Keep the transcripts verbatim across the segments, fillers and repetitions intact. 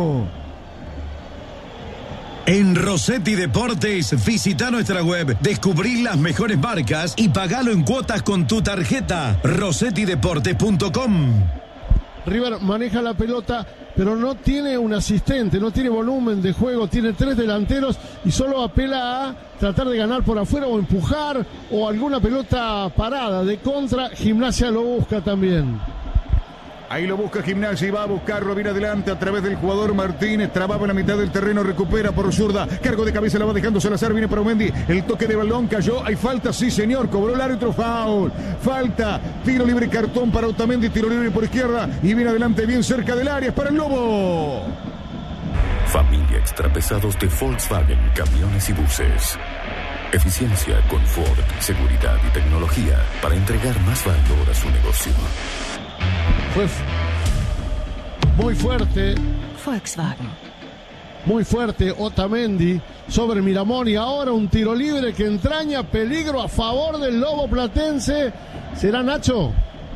En Rossetti Deportes, visita nuestra web, descubrí las mejores marcas y pagalo en cuotas con tu tarjeta. rossetti deportes punto com. River maneja la pelota, pero no tiene un asistente, no tiene volumen de juego, tiene tres delanteros y solo apela a tratar de ganar por afuera o empujar o alguna pelota parada. De contra, Gimnasia lo busca también. Ahí lo busca Gimnasia y va a buscarlo, viene adelante a través del jugador Martínez, trababa en la mitad del terreno, recupera por zurda, cargo de cabeza la va dejando Salazar, viene para Mendy, el toque de balón cayó, hay falta, sí señor, cobró el árbitro, foul, falta, tiro libre, cartón para Otamendi, tiro libre por izquierda y viene adelante bien cerca del área, es para el Lobo. Familia Extrapesados de Volkswagen, camiones y buses. Eficiencia, confort, seguridad y tecnología para entregar más valor a su negocio. Fue muy fuerte. Volkswagen. Muy fuerte Otamendi sobre Miramón y ahora un tiro libre que entraña peligro a favor del Lobo Platense. ¿Será Nacho?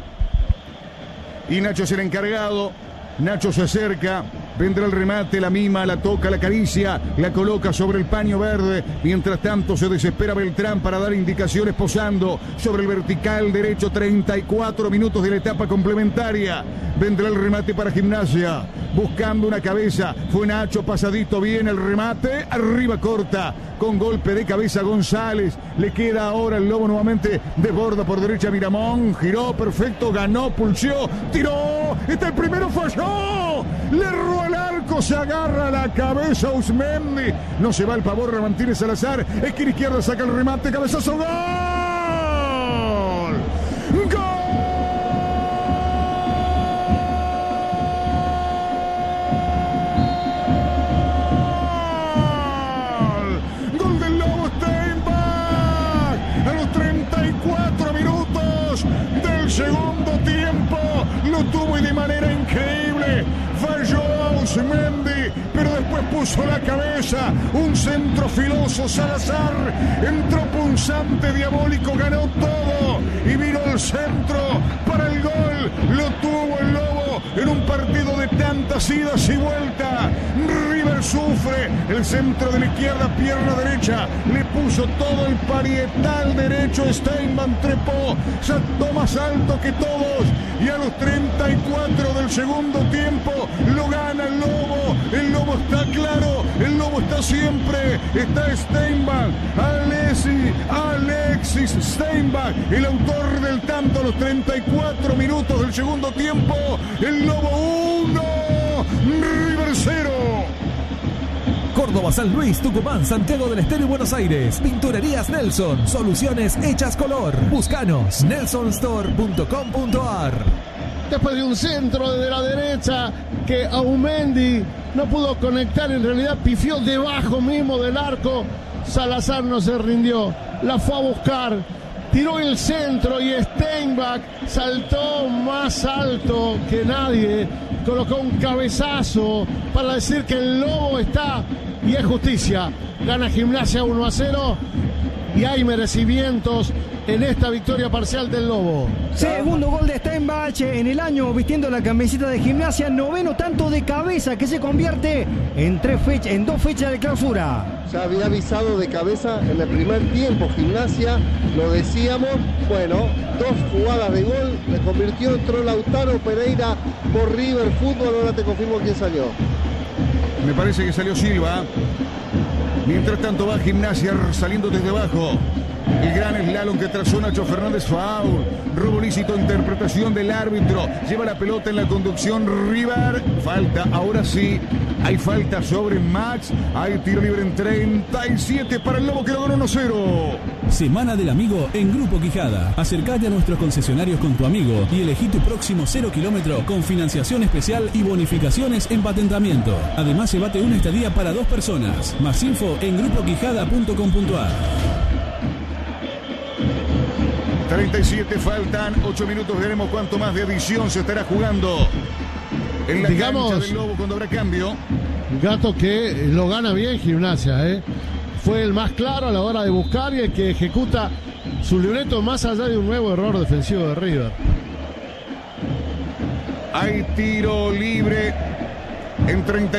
Y Nacho será encargado. Nacho se acerca, vendrá el remate, la mima, la toca, la acaricia, la coloca sobre el paño verde. Mientras tanto se desespera Beltrán para dar indicaciones posando sobre el vertical derecho. Treinta y cuatro minutos de la etapa complementaria. Vendrá el remate para Gimnasia, buscando una cabeza. Fue Nacho, pasadito bien el remate, arriba corta, con golpe de cabeza González. Le queda ahora el Lobo nuevamente, desborda por derecha Miramón, giró perfecto, ganó, pulsió, tiró, está el primero, falló. Le erró al arco, se agarra la cabeza Uzmendi. No se va el pavor, Martínez Salazar. Esquina izquierda, saca el remate, cabezazo, gol. ¡Gol! Gol del Lobo Steinbach. A los treinta y cuatro minutos del segundo tiempo. Lo tuvo y de manera increíble. Falló Uzmendi, pero después puso la cabeza. Un centro filoso Salazar. Entró punzante, diabólico, ganó todo. Y vino el centro para el gol. Lo tuvo el Lobo en un partido de tantas idas y vueltas. River sufre. El centro de la izquierda, pierna derecha. Le puso todo el parietal derecho. Steinman trepó. Saltó más alto que todos. Y a los treinta y cuatro del segundo tiempo lo gana el Lobo. El Lobo está claro. El Lobo está siempre. Está Steinbach. Alexis, Alexis Steinbach, el autor del tanto a los treinta y cuatro minutos del segundo tiempo. El Lobo uno, River cero. Córdoba, San Luis, Tucumán, Santiago del Estero y Buenos Aires. Pinturerías Nelson. Soluciones hechas color. Búscanos. nelson store punto com punto a r. Después de un centro de la derecha que Aumendi no pudo conectar, en realidad pifió debajo mismo del arco. Salazar no se rindió. La fue a buscar. Tiró el centro y Steinbach saltó más alto que nadie. Colocó un cabezazo para decir que el Lobo está, y es justicia. Gana Gimnasia uno a cero y hay merecimientos en esta victoria parcial del Lobo. Segundo gol de Steinbach en el año vistiendo la camiseta de Gimnasia. Noveno tanto de cabeza que se convierte en, tres fechas, en dos fechas de clausura. Ya había avisado de cabeza en el primer tiempo Gimnasia, lo decíamos. Bueno, dos jugadas de gol, le convirtió, entró Lautaro Pereira por River Fútbol. Ahora te confirmo quién salió. Me parece que salió Silva. Mientras tanto va Gimnasia saliendo desde abajo. El gran slalom que trazó Nacho Fernández, foul. Robo lícito, interpretación del árbitro. Lleva la pelota en la conducción River. Falta, ahora sí. Hay falta sobre Max. Hay tiro libre en treinta y siete para el Lobo que lo ganó uno cero. Semana del Amigo en Grupo Quijada. Acércate a nuestros concesionarios con tu amigo y elegí tu próximo cero kilómetro con financiación especial y bonificaciones en patentamiento. Además, llévate una estadía para dos personas. Más info en grupo quijada punto com punto a r. treinta y siete faltan, ocho minutos, veremos cuánto más de adición se estará jugando en la Digamos, cancha del Lobo cuando habrá cambio. Gato que lo gana bien Gimnasia, ¿eh? Fue el más claro a la hora de buscar y el que ejecuta su libreto más allá de un nuevo error defensivo de River. Hay tiro libre en treinta